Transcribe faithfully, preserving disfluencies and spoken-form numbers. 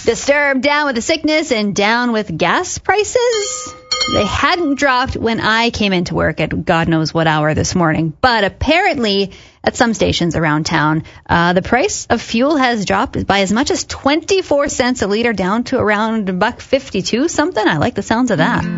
Disturbed, down with the sickness and down with gas prices. They hadn't dropped when I came into work at God knows what hour this morning. But apparently, at some stations around town, uh, the price of fuel has dropped by as much as twenty-four cents a liter, down to around a buck fifty-two something. I like the sounds of that.